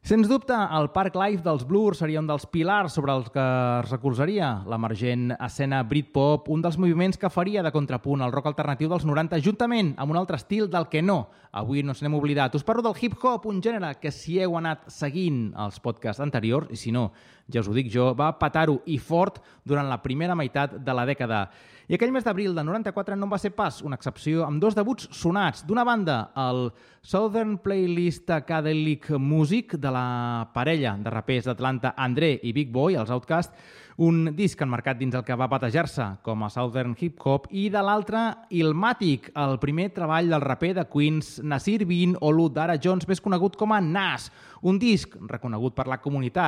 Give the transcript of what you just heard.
Sens dubte, el Park Life dels Blur seria un dels pilars sobre els que es recolzaria l'emergent escena Britpop, un dels moviments que faria de contrapunt al rock alternatiu dels 90, juntament amb un altre estil del que no. Avui no ens n'hem oblidat. Us parlo del hip-hop, un gènere que si heu anat seguint els podcasts anteriors, i si no, ja us ho dic jo, va petar-ho i fort durant la primera meitat de la dècada. I aquell mes d'abril del 94 no en va ser pas una excepció, amb dos debuts sonats. D'una banda, el Southern Playlist Academic Music de la parella de rapers d'Atlanta André i Big Boy, els Outkast, un disc enmarcat dins el que va batejar-se com a Southern Hip Hop, i de l'altre, Illmatic, el primer treball del raper de Queens Nasir Bin Olu Dara Jones, més conegut com a Nas, un disc reconegut per la comunitat